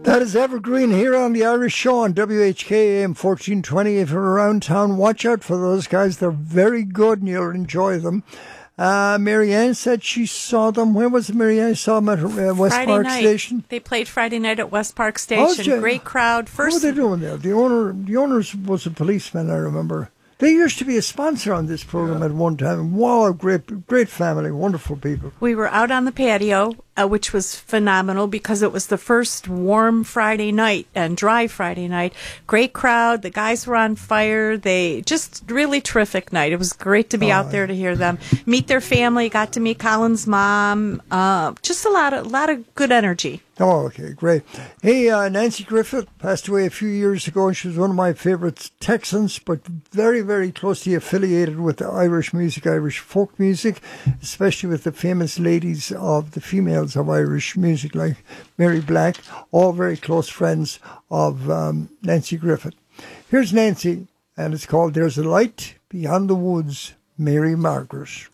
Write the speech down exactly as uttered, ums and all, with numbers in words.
That is Evergreen here on the Irish Show on W H K A M fourteen twenty. If you're around town, watch out for those guys. They're very good and you'll enjoy them. Uh, Marianne said she saw them. Where was it, Marianne? Saw them at uh, West Friday Park night. Station? They played Friday night at West Park Oh, Station. yeah. Great crowd. First, What were they doing there? The owner, the owner was a policeman, I remember. They used to be a sponsor on this program yeah. at one time. Wow, great, great family, wonderful people. We were out on the patio, uh, which was phenomenal because it was the first warm Friday night and dry Friday night. Great crowd. The guys were on fire. They just really terrific night. It was great to be oh, out there to hear them meet their family. Got to meet Colin's mom. Uh, just a lot of, lot of good energy. Oh, okay, great. Hey, uh, Nancy Griffith passed away a few years ago, and she was one of my favourite Texans, but very, very closely affiliated with the Irish music, Irish folk music, especially with the famous ladies of the females of Irish music, like Mary Black, all very close friends of um, Nancy Griffith. Here's Nancy, and it's called There's a Light Beyond the Woods, Mary Margaret.